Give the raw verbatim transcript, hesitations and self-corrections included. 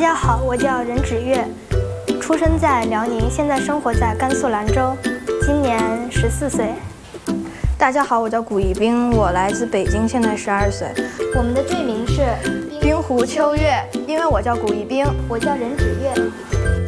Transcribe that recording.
家好，我叫任芷月，出生在辽宁，现在生活在甘肃兰州，今年十四岁。 大家好，我叫古一冰，我来自北京，现在十二岁。 我们的队名是冰湖秋月，因为我叫古一冰， 我叫任芷月。